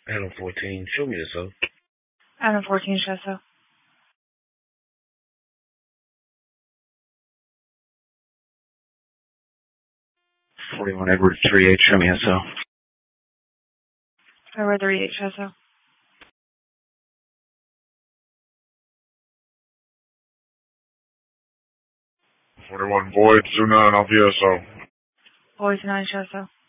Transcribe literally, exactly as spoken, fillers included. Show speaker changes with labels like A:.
A: Adam fourteen, show me yourself.
B: Adam fourteen, show so.
C: forty-one Edward three eight, show me yourself.
B: Edward three eight, show so.
D: forty-one Void, two nine, I'll be S O.
B: Void two nine, show so.